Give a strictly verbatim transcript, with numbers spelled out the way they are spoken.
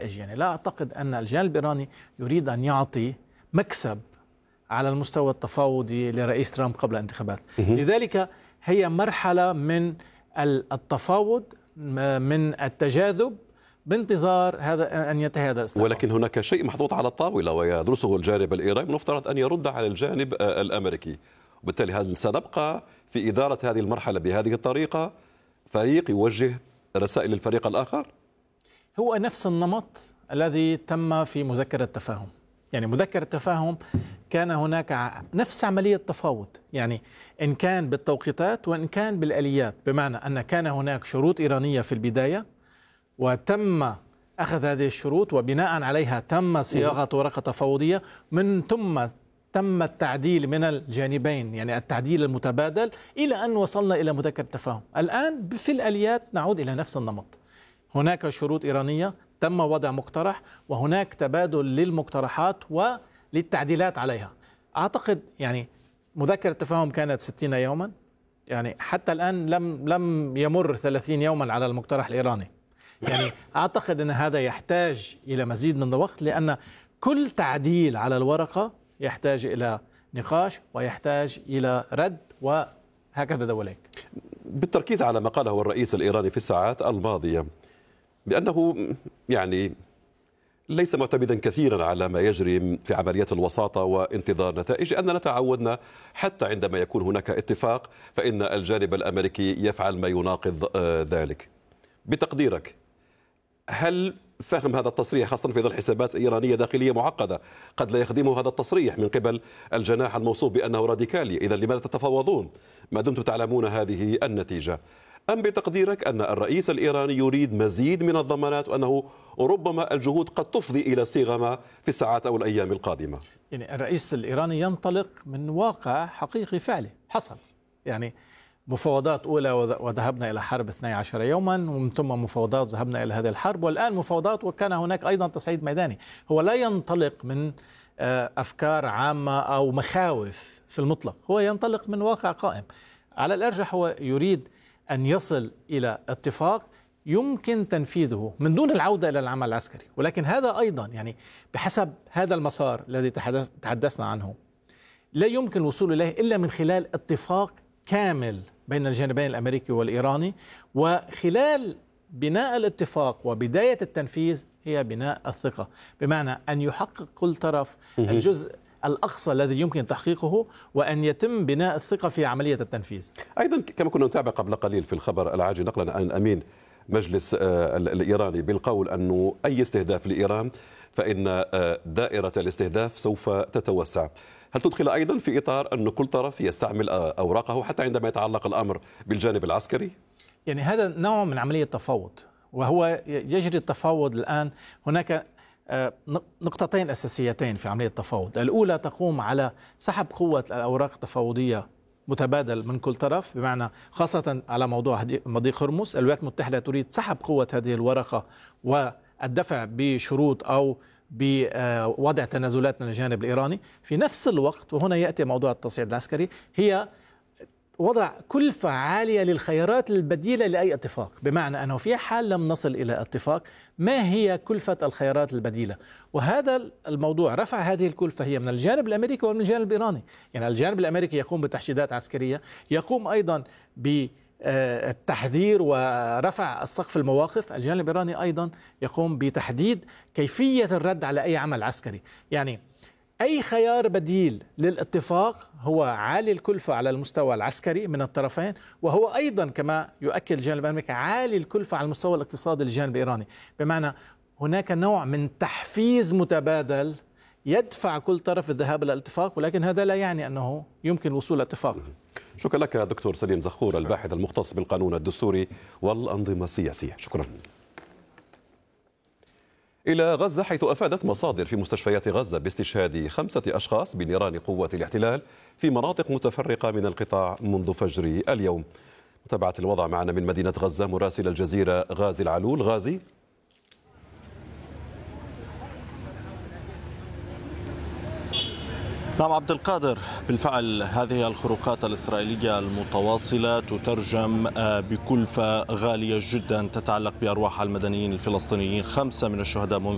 نتائج. يعني لا أعتقد أن الجانب الإيراني يريد أن يعطي مكسب على المستوى التفاوضي لرئيس ترامب قبل الانتخابات. لذلك هي مرحلة من التفاوض، من التجاذب، بانتظار هذا أن ينتهي هذا الاستقرار. ولكن هناك شيء محطوط على الطاولة ويدرسه الجانب الإيراني مفترض أن يرد على الجانب الأمريكي، وبالتالي هل سنبقى في إدارة هذه المرحلة بهذه الطريقة؟ فريق يوجه رسائل للفريق الآخر؟ هو نفس النمط الذي تم في مذكرة التفاهم. يعني مذكرة التفاهم كان هناك نفس عملية تفاوض، يعني إن كان بالتوقيتات وإن كان بالآليات، بمعنى أن كان هناك شروط إيرانية في البداية وتم أخذ هذه الشروط وبناء عليها تم صياغة ورقة تفاوضية، من ثم تم التعديل من الجانبين، يعني التعديل المتبادل، إلى أن وصلنا إلى مذكرة التفاهم. الآن في الآليات نعود إلى نفس النمط، هناك شروط إيرانية تم وضع مقترح وهناك تبادل للمقترحات وللتعديلات عليها. أعتقد يعني مذكرة التفاهم كانت ستين يوما، يعني حتى الآن لم لم يمر ثلاثين يوما على المقترح الإيراني. يعني أعتقد أن هذا يحتاج إلى مزيد من الوقت، لأن كل تعديل على الورقة يحتاج إلى نقاش ويحتاج إلى رد، وهكذا دواليك. بالتركيز على ما قاله الرئيس الإيراني في الساعات الماضية بأنه يعني ليس معتمدا كثيرا على ما يجري في عمليات الوساطة وانتظار نتائج، أننا تعودنا حتى عندما يكون هناك اتفاق فإن الجانب الأمريكي يفعل ما يناقض ذلك. بتقديرك هل فهم هذا التصريح، خاصة في ظل حسابات إيرانية داخلية معقدة، قد لا يخدمه هذا التصريح من قبل الجناح الموصوف بأنه راديكالي، إذا لماذا تتفاوضون ما دمتم تعلمون هذه النتيجة؟ أم بتقديرك أن الرئيس الإيراني يريد مزيد من الضمانات وأنه ربما الجهود قد تفضي إلى صيغة ما في الساعات أو الأيام القادمة؟ يعني الرئيس الإيراني ينطلق من واقع حقيقي فعلي حصل، يعني مفاوضات أولى وذهبنا إلى حرب اثني عشر يوما، ومن ثم مفاوضات ذهبنا إلى هذه الحرب، والآن مفاوضات وكان هناك أيضا تصعيد ميداني. هو لا ينطلق من أفكار عامة أو مخاوف في المطلق، هو ينطلق من واقع قائم. على الأرجح هو يريد أن يصل إلى اتفاق يمكن تنفيذه من دون العودة إلى العمل العسكري، ولكن هذا أيضا يعني بحسب هذا المسار الذي تحدثنا عنه لا يمكن الوصول إليه إلا من خلال اتفاق كامل بين الجانبين الأمريكي والإيراني، وخلال بناء الاتفاق وبداية التنفيذ هي بناء الثقة، بمعنى أن يحقق كل طرف الجزء الأقصى الذي يمكن تحقيقه وأن يتم بناء الثقة في عملية التنفيذ. أيضا كما كنا نتابع قبل قليل في الخبر العاجل نقلا عن أمين مجلس الإيراني بالقول أنه أي استهداف لإيران فإن دائرة الاستهداف سوف تتوسع. هل تدخل أيضا في إطار أن كل طرف يستعمل أوراقه حتى عندما يتعلق الأمر بالجانب العسكري؟ يعني هذا نوع من عملية تفاوض، وهو يجري التفاوض الآن. هناك نقطتين أساسيتين في عملية التفاوض. الأولى تقوم على سحب قوة الأوراق التفاوضية متبادل من كل طرف، بمعنى خاصة على موضوع مضيق هرمز الولايات المتحدة تريد سحب قوة هذه الورقة والدفع بشروط أو بوضع تنازلات من الجانب الإيراني. في نفس الوقت، وهنا يأتي موضوع التصعيد العسكري، هي وضع كلفة عالية للخيارات البديلة لأي اتفاق، بمعنى أنه في حال لم نصل إلى اتفاق ما هي كلفة الخيارات البديلة، وهذا الموضوع رفع هذه الكلفة هي من الجانب الأمريكي ومن الجانب الإيراني. يعني الجانب الأمريكي يقوم بتحشيدات عسكرية، يقوم أيضا بالتحذير ورفع السقف المواقف. الجانب الإيراني أيضا يقوم بتحديد كيفية الرد على أي عمل عسكري. يعني أي خيار بديل للاتفاق هو عالي الكلفة على المستوى العسكري من الطرفين، وهو أيضا كما يؤكد الجانب الأمريكي عالي الكلفة على المستوى الاقتصادي للجانب الإيراني، بمعنى هناك نوع من تحفيز متبادل يدفع كل طرف الذهاب إلى الاتفاق، ولكن هذا لا يعني أنه يمكن الوصول لاتفاق. شكرا لك دكتور سليم زخور، الباحث المختص بالقانون الدستوري والأنظمة السياسية. شكرا. إلى غزة، حيث أفادت مصادر في مستشفيات غزة باستشهاد خمسة أشخاص بنيران قوة الاحتلال في مناطق متفرقة من القطاع منذ فجر اليوم. متابعة الوضع معنا من مدينة غزة مراسل الجزيرة غازي العلول. غازي. نعم عبد القادر، بالفعل هذه الخروقات الإسرائيلية المتواصلة تترجم بكلفة غالية جدا تتعلق بأرواح المدنيين الفلسطينيين. خمسة من الشهداء منذ